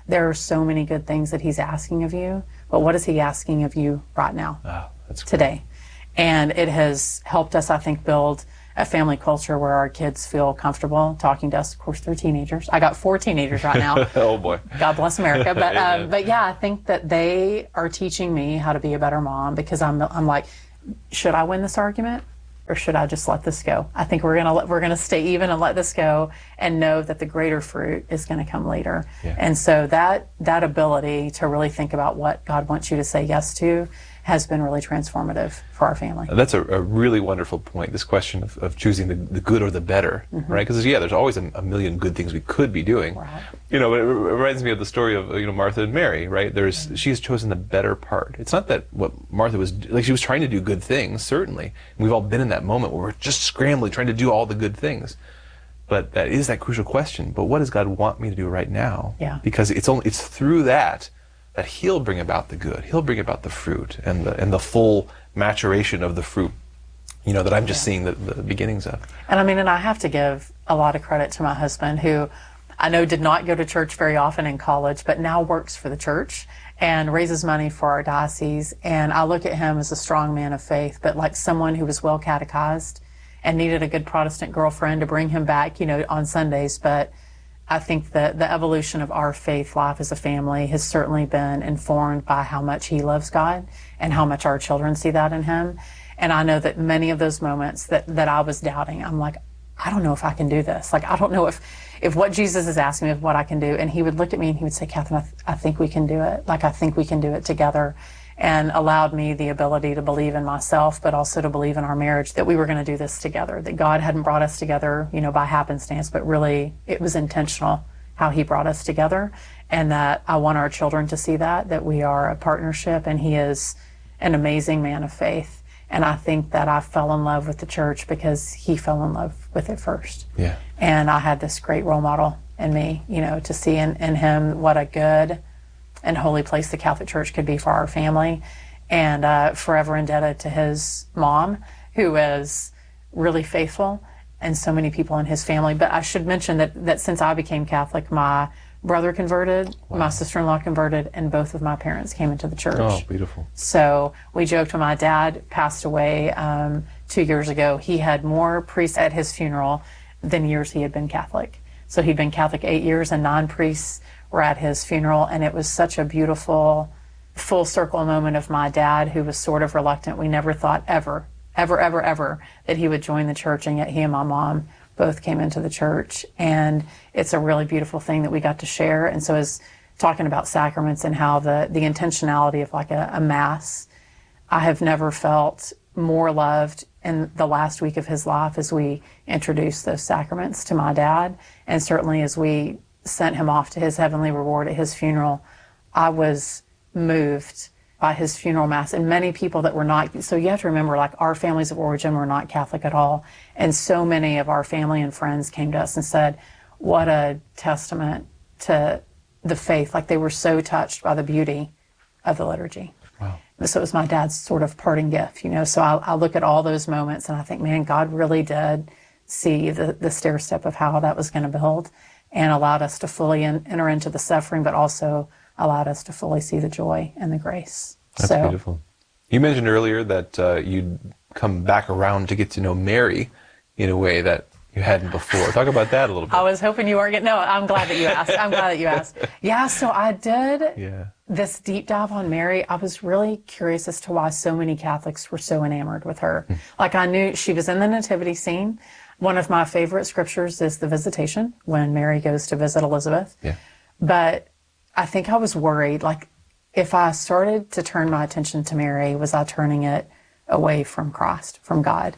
[SPEAKER 1] there are so many good things that he's asking of you, but what is he asking of you right now,
[SPEAKER 2] Oh, that's great.
[SPEAKER 1] today? And it has helped us, I think, build a family culture where our kids feel comfortable talking to us. Of course, they're teenagers. I got four teenagers right now.
[SPEAKER 2] Oh boy.
[SPEAKER 1] God bless America. But
[SPEAKER 2] Amen.
[SPEAKER 1] um, but yeah, I think that they are teaching me how to be a better mom, because I'm I'm like, should I win this argument or should I just let this go? I think we're gonna let, we're gonna stay even and let this go, and know that the greater fruit is gonna come later.
[SPEAKER 2] Yeah.
[SPEAKER 1] And so that that ability to really think about what God wants you to say yes to has been really transformative for our family.
[SPEAKER 2] That's a, a really wonderful point, this question of, of choosing the, the good or the better,
[SPEAKER 1] Mm-hmm.
[SPEAKER 2] right? Because, yeah, there's always a, a million good things we could be doing.
[SPEAKER 1] Right.
[SPEAKER 2] You know, it, it reminds me of the story of, you know, Martha and Mary, right? There's,
[SPEAKER 1] Mm-hmm.
[SPEAKER 2] she's chosen the better part. It's not that what Martha was, like, she was trying to do good things, certainly. And we've all been in that moment where we're just scrambling, trying to do all the good things. But that is that crucial question. But what does God want me to do right now?
[SPEAKER 1] Yeah.
[SPEAKER 2] Because it's only, it's through that that he'll bring about the good. He'll bring about the fruit and the and the full maturation of the fruit, you know, that I'm just seeing the, the beginnings of.
[SPEAKER 1] And I mean, and I have to give a lot of credit to my husband, who I know did not go to church very often in college, but now works for the church and raises money for our diocese. And I look at him as a strong man of faith, but like someone who was well catechized and needed a good Protestant girlfriend to bring him back, you know, on Sundays. But I think that the evolution of our faith life as a family has certainly been informed by how much he loves God and how much our children see that in him. And I know that many of those moments that, that I was doubting, I'm like, I don't know if I can do this. Like, I don't know if, if what Jesus is asking me of what I can do. And he would look at me and he would say, Catherine, I, th- I think we can do it. Like, I think we can do it together. And allowed me the ability to believe in myself, but also to believe in our marriage, that we were going to do this together, that God hadn't brought us together, you know, by happenstance, but really it was intentional how he brought us together. And that I want our children to see that, that we are a partnership, and he is an amazing man of faith. And I think that I fell in love with the church because he fell in love with it first.
[SPEAKER 2] Yeah.
[SPEAKER 1] And I had this great role model in me, you know, to see in, in him what a good and holy place the Catholic Church could be for our family. And uh, forever indebted to his mom, who is really faithful, and so many people in his family. But I should mention that, that since I became Catholic, my brother converted,
[SPEAKER 2] Wow.
[SPEAKER 1] my sister-in-law converted, and both of my parents came into the church.
[SPEAKER 2] Oh, beautiful.
[SPEAKER 1] So we joked when my dad passed away um, two years ago, he had more priests at his funeral than years he had been Catholic. So he'd been Catholic eight years, and nine priests were at his funeral. And it was such a beautiful full circle moment of my dad, who was sort of reluctant. We never thought ever, ever, ever, ever that he would join the church, and yet he and my mom both came into the church. And it's a really beautiful thing that we got to share. And so as talking about sacraments and how the, the intentionality of like a, a mass, I have never felt more loved in the last week of his life as we introduced those sacraments to my dad. And certainly as we sent him off to his heavenly reward at his funeral, I was moved by his funeral mass. And many people that were not, so you have to remember, like, our families of origin were not Catholic at all. And so many of our family and friends came to us and said, what a testament to the faith. Like, they were so touched by the beauty of the liturgy.
[SPEAKER 2] Wow.
[SPEAKER 1] So it was my dad's sort of parting gift, you know. So I, I look at all those moments and I think, man, God really did see the, the stair step of how that was going to build, and allowed us to fully in, enter into the suffering, but also allowed us to fully see the joy and the grace.
[SPEAKER 2] That's
[SPEAKER 1] so,
[SPEAKER 2] beautiful. You mentioned earlier that uh, you'd come back around to get to know Mary in a way that you hadn't before. Talk about that a little bit.
[SPEAKER 1] I was hoping you weren't getting, no, I'm glad that you asked. I'm glad that you asked. Yeah, so I did
[SPEAKER 2] Yeah.
[SPEAKER 1] this deep dive on Mary. I was really curious as to why so many Catholics were so enamored with her. Like, I knew she was in the nativity scene. One of my favorite scriptures is the Visitation, when Mary goes to visit Elizabeth.
[SPEAKER 2] Yeah.
[SPEAKER 1] But I think I was worried, like, if I started to turn my attention to Mary, was I turning it away from Christ, from God?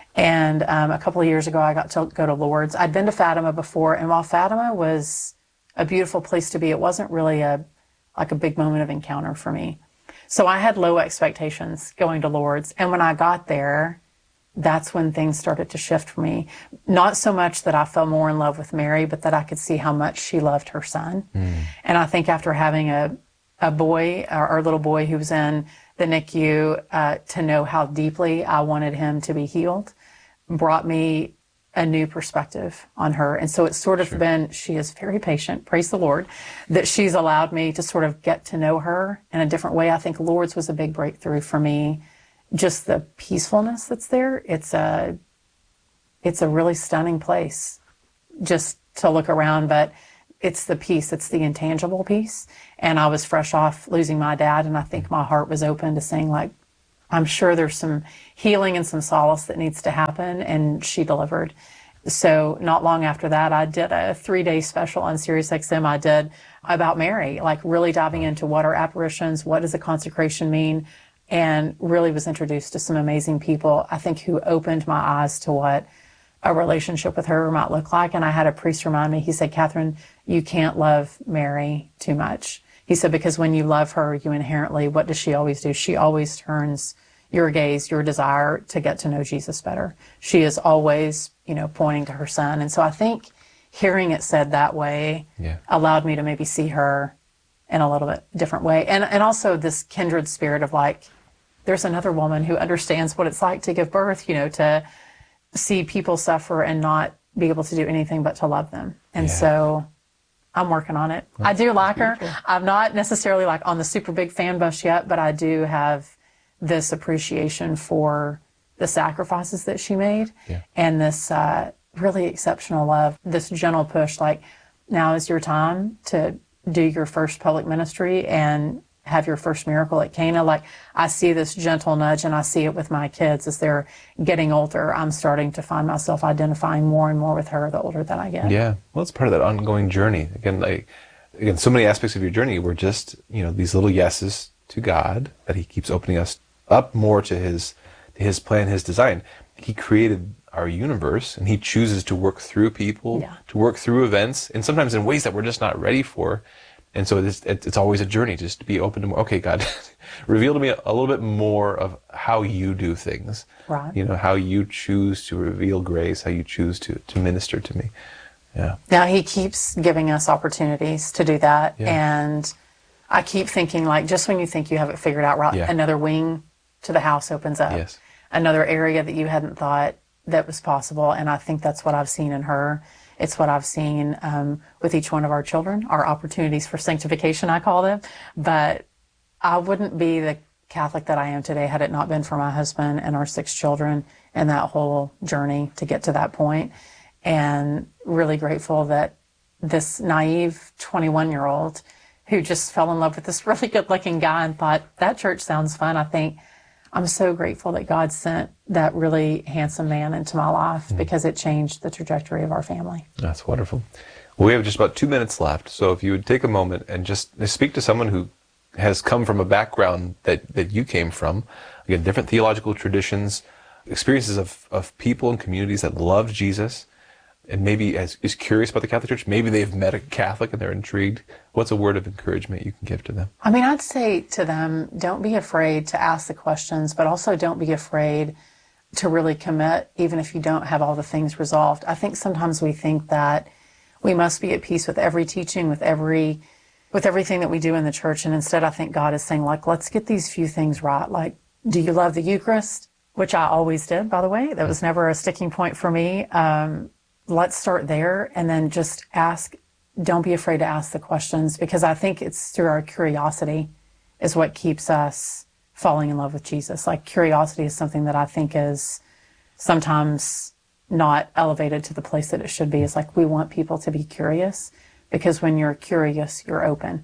[SPEAKER 1] And um, a couple of years ago, I got to go to Lourdes. I'd been to Fatima before, and while Fatima was a beautiful place to be, it wasn't really a like a big moment of encounter for me. So I had low expectations going to Lourdes. And when I got there, that's when things started to shift for me. Not so much that I fell more in love with Mary, but that I could see how much she loved her son. Mm. And I think after having a, a boy, our, our little boy who was in the N I C U, uh, to know how deeply I wanted him to be healed, brought me a new perspective on her. And so it's sort of
[SPEAKER 2] Sure.
[SPEAKER 1] been, she is very patient, praise the Lord, that she's allowed me to sort of get to know her in a different way. I think Lourdes was a big breakthrough for me. Just the peacefulness that's there. It's a, it's a really stunning place just to look around, but it's the peace, it's the intangible peace. And I was fresh off losing my dad, and I think my heart was open to saying, like, I'm sure there's some healing and some solace that needs to happen, and she delivered. So not long after that, I did a three-day special on Sirius X M I did about Mary, like really diving into what are apparitions, what does a consecration mean, and really was introduced to some amazing people, I think, who opened my eyes to what a relationship with her might look like. And I had a priest remind me, he said, Catherine, you can't love Mary too much. He said, because when you love her, you inherently, what does she always do? She always turns your gaze, your desire to get to know Jesus better. She is always, you know, pointing to her son. And so I think hearing it said that way
[SPEAKER 2] Yeah.
[SPEAKER 1] allowed me to maybe see her in a little bit different way. And, and also this kindred spirit of like, there's another woman who understands what it's like to give birth, you know, to see people suffer and not be able to do anything but to love them. And
[SPEAKER 2] Yeah.
[SPEAKER 1] so I'm working on it. I do like her. I'm not necessarily like on the super big fan bus yet, but I do have this appreciation for the sacrifices that she made
[SPEAKER 2] Yeah.
[SPEAKER 1] and this uh, really exceptional love, this gentle push, like, now is your time to do your first public ministry and have your first miracle at Cana. Like, I see this gentle nudge, and I see it with my kids as they're getting older. I'm starting to find myself identifying more and more with her the older that I get.
[SPEAKER 2] Yeah. Well, it's part of that ongoing journey. Again, like, again, so many aspects of your journey were just, you know, these little yeses to God that he keeps opening us up more to his, to his plan, his design. He created our universe, and he chooses to work through people,
[SPEAKER 1] Yeah.
[SPEAKER 2] to work through events, and sometimes in ways that we're just not ready for. And so it's, it's always a journey just to be open to more. Okay, God, reveal to me a little bit more of how you do things.
[SPEAKER 1] Right.
[SPEAKER 2] You know, how you choose to reveal grace, how you choose to, to minister to me. Yeah.
[SPEAKER 1] Now he keeps giving us opportunities to do that.
[SPEAKER 2] Yeah.
[SPEAKER 1] And I keep thinking, like, just when you think you have it figured out, right,
[SPEAKER 2] Yeah.
[SPEAKER 1] another wing to the house opens up.
[SPEAKER 2] Yes.
[SPEAKER 1] Another area that you hadn't thought that was possible. And I think that's what I've seen in her. It's what I've seen um, with each one of our children, our opportunities for sanctification, I call them. But I wouldn't be the Catholic that I am today had it not been for my husband and our six children and that whole journey to get to that point. And really grateful that this naive twenty-one-year-old who just fell in love with this really good-looking guy and thought, that church sounds fun. I think I'm so grateful that God sent that really handsome man into my life because it changed the trajectory of our family.
[SPEAKER 2] That's wonderful. Well, we have just about two minutes left. So if you would take a moment and just speak to someone who has come from a background that, that you came from, again, different theological traditions, experiences of, of people and communities that love Jesus, and maybe as, is curious about the Catholic Church. Maybe they've met a Catholic and they're intrigued. What's a word of encouragement you can give to them?
[SPEAKER 1] I mean, I'd say to them, don't be afraid to ask the questions, but also don't be afraid to really commit, even if you don't have all the things resolved. I think sometimes we think that we must be at peace with every teaching, with every, with everything that we do in the church. And instead, I think God is saying, like, let's get these few things right. Like, do you love the Eucharist? Which I always did, by the way. That was never a sticking point for me. Um, let's start there and then just ask. Don't be afraid to ask the questions, because I think it's through our curiosity is what keeps us falling in love with Jesus. Like, curiosity is something that I think is sometimes not elevated to the place that it should be. It's like, we want people to be curious, because when you're curious, you're open.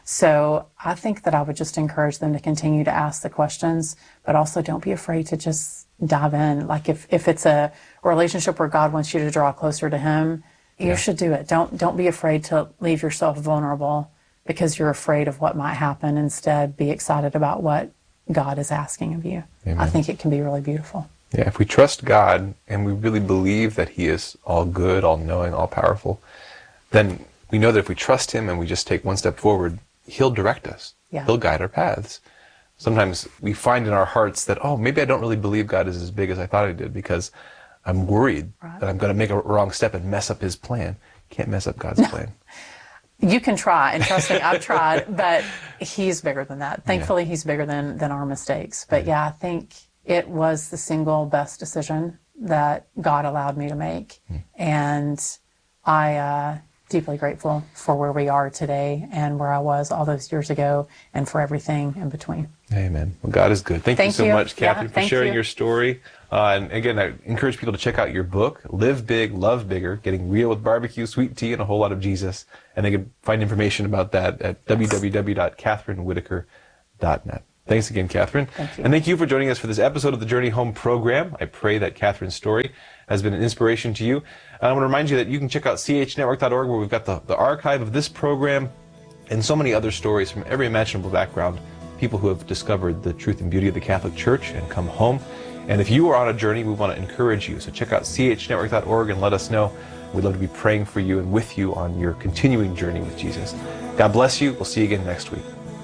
[SPEAKER 1] So I think that I would just encourage them to continue to ask the questions, but also don't be afraid to just dive in. Like, if, if it's a relationship where God wants you to draw closer to him, you
[SPEAKER 2] Yeah.
[SPEAKER 1] should do it. Don't, don't be afraid to leave yourself vulnerable because you're afraid of what might happen. Instead, be excited about what God is asking of you.
[SPEAKER 2] Amen.
[SPEAKER 1] I think it can be really beautiful.
[SPEAKER 2] Yeah, if we trust God and we really believe that he is all good, all knowing, all powerful, then we know that if we trust him and we just take one step forward, he'll direct us.
[SPEAKER 1] Yeah.
[SPEAKER 2] He'll guide our paths. Sometimes we find in our hearts that, oh, maybe I don't really believe God is as big as I thought he did, because I'm worried
[SPEAKER 1] Right.
[SPEAKER 2] that I'm going to make a wrong step and mess up his plan. Can't mess up God's plan.
[SPEAKER 1] You can try, and trust me, I've tried, but he's bigger than that. Thankfully, he's bigger than, than our mistakes. But yeah, I think it was the single best decision that God allowed me to make. Mm. And I, uh, deeply grateful for where we are today and where I was all those years ago and for everything in between.
[SPEAKER 2] Amen. Well, God is good. Thank,
[SPEAKER 1] thank
[SPEAKER 2] you so
[SPEAKER 1] you.
[SPEAKER 2] much, Catherine,
[SPEAKER 1] yeah,
[SPEAKER 2] for sharing
[SPEAKER 1] you.
[SPEAKER 2] your story. Uh, and again, I encourage people to check out your book, Live Big, Love Bigger, Getting Real with Barbecue, Sweet Tea, and a Whole Lot of Jesus. And they can find information about that at w w w dot catherine whitaker dot net. Thanks again, Catherine.
[SPEAKER 1] Thank you.
[SPEAKER 2] And thank you for joining us for this episode of the Journey Home program. I pray that Catherine's story has been an inspiration to you. And I want to remind you that you can check out c h network dot org, where we've got the, the archive of this program and so many other stories from every imaginable background, people who have discovered the truth and beauty of the Catholic Church and come home. And if you are on a journey, we want to encourage you. So check out c h network dot org and let us know. We'd love to be praying for you and with you on your continuing journey with Jesus. God bless you. We'll see you again next week.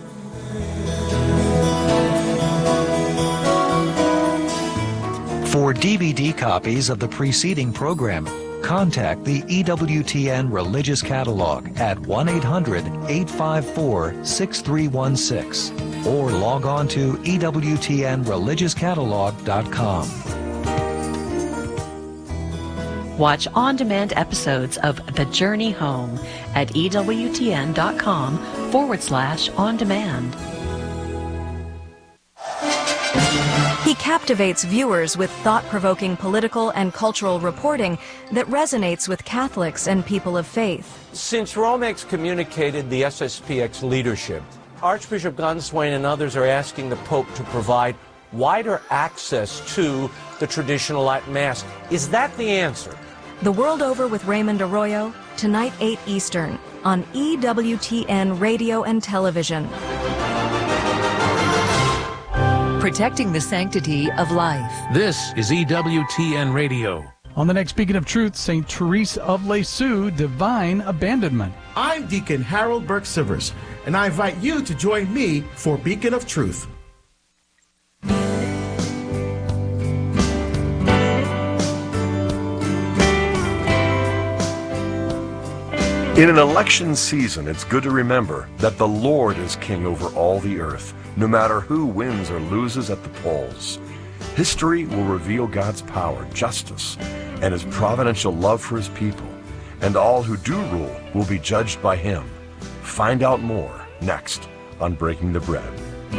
[SPEAKER 3] For D V D copies of the preceding program, contact the E W T N Religious Catalog at one eight hundred, eight five four, six three one six or log on to E W T N religious catalog dot com.
[SPEAKER 5] Watch on-demand episodes of The Journey Home at E W T N dot com forward slash on demand.
[SPEAKER 6] He captivates viewers with thought-provoking political and cultural reporting that resonates with Catholics and people of faith.
[SPEAKER 7] Since Rome excommunicated the S S P X leadership, Archbishop Gunswain and others are asking the Pope to provide wider access to the traditional Latin Mass. Is that the answer?
[SPEAKER 6] The World Over with Raymond Arroyo, tonight eight Eastern, on E W T N Radio and Television.
[SPEAKER 5] Protecting the sanctity of life.
[SPEAKER 8] This is E W T N Radio.
[SPEAKER 9] On the next Beacon of Truth, Saint Therese of Lisieux, Divine Abandonment.
[SPEAKER 10] I'm Deacon Harold Burke-Sivers, and I invite you to join me for Beacon of Truth.
[SPEAKER 11] In an election season, it's good to remember that the Lord is king over all the earth, no matter who wins or loses at the polls. History will reveal God's power, justice, and his providential love for his people, and all who do rule will be judged by him. Find out more next on Breaking the Bread.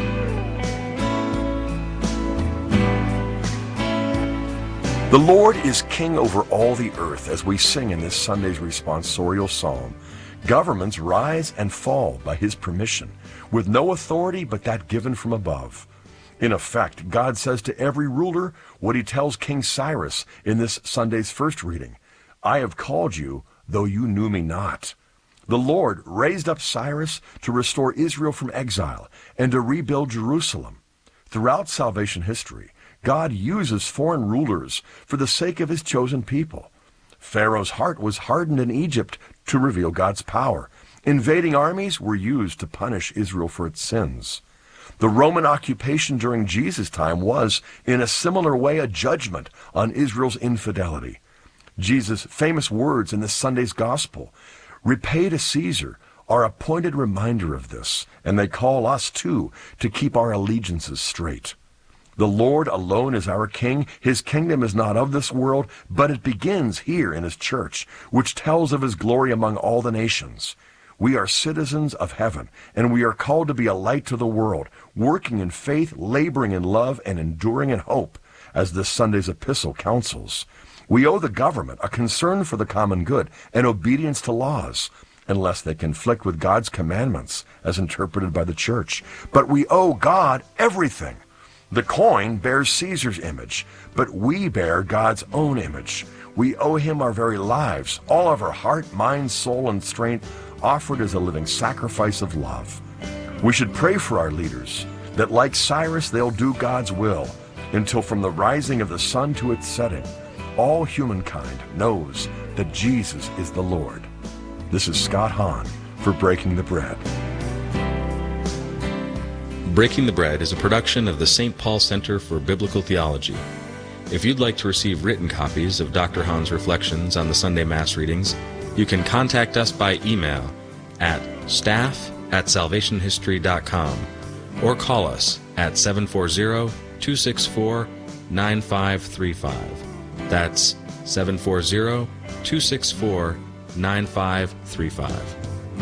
[SPEAKER 11] The Lord is king over all the earth, as we sing in this Sunday's responsorial psalm. Governments rise and fall by his permission, with no authority but that given from above. In effect, God says to every ruler what he tells King Cyrus in this Sunday's first reading: I have called you, though you knew me not. The Lord raised up Cyrus to restore Israel from exile and to rebuild Jerusalem. Throughout salvation history, God uses foreign rulers for the sake of his chosen people. Pharaoh's heart was hardened in Egypt to reveal God's power. Invading armies were used to punish Israel for its sins. The Roman occupation during Jesus' time was, in a similar way, a judgment on Israel's infidelity. Jesus' famous words in this Sunday's Gospel, "Repay to Caesar," are a pointed reminder of this, and they call us, too, to keep our allegiances straight. The Lord alone is our King. His kingdom is not of this world, but it begins here in his church, which tells of his glory among all the nations. We are citizens of heaven, and we are called to be a light to the world, working in faith, laboring in love, and enduring in hope, as this Sunday's epistle counsels. We owe the government a concern for the common good and obedience to laws, unless they conflict with God's commandments, as interpreted by the church. But we owe God everything. The coin bears Caesar's image, but we bear God's own image. We owe him our very lives, all of our heart, mind, soul, and strength, offered as a living sacrifice of love. We should pray for our leaders, that like Cyrus, they'll do God's will, until from the rising of the sun to its setting, all humankind knows that Jesus is the Lord. This is Scott Hahn for Breaking the Bread.
[SPEAKER 12] Breaking the Bread is a production of the Saint Paul Center for Biblical Theology. If you'd like to receive written copies of Doctor Hahn's reflections on the Sunday Mass readings, you can contact us by email at staff at salvation history dot com or call us at seven four zero, two six four, nine five three five. That's seven four zero, two six four, nine five three five.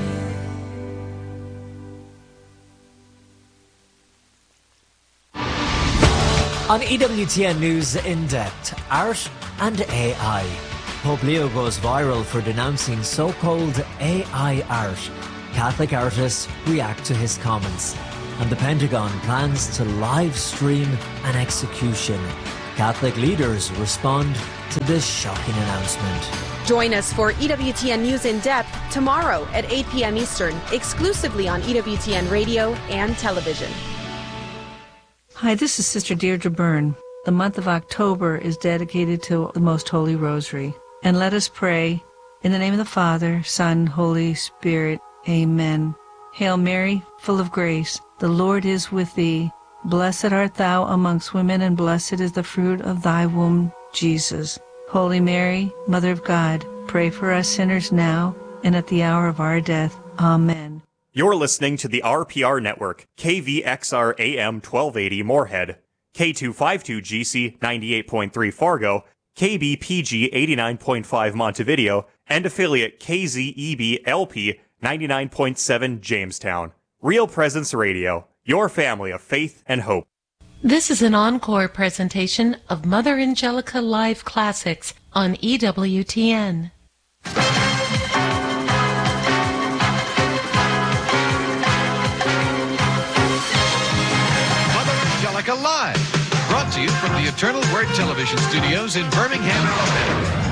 [SPEAKER 13] On E W T N News In Depth, art and A I. Pope Leo goes viral for denouncing so-called A I art. Catholic artists react to his comments. And the Pentagon plans to live stream an execution. Catholic leaders respond to this shocking announcement.
[SPEAKER 14] Join us for E W T N News In Depth tomorrow at eight p.m. Eastern, exclusively on E W T N Radio and television.
[SPEAKER 15] Hi, this is Sister Deirdre Byrne. The month of October is dedicated to the Most Holy Rosary. And let us pray in the name of the Father, Son, Holy Spirit. Amen. Hail Mary, full of grace, the Lord is with thee. Blessed art thou amongst women, and blessed is the fruit of thy womb, Jesus. Holy Mary, Mother of God, pray for us sinners now and at the hour of our death. Amen.
[SPEAKER 16] You're listening to the R P R Network, K V X R A M twelve eighty Moorhead, K two fifty-two G C ninety-eight point three Fargo, K B P G eighty-nine point five Montevideo, and affiliate K Z E B L P ninety-nine point seven Jamestown. Real Presence Radio, your family of faith and hope.
[SPEAKER 17] This is an encore presentation of Mother Angelica Live Classics on E W T N.
[SPEAKER 18] Live, brought to you from the Eternal Word Television Studios in Birmingham, Alabama.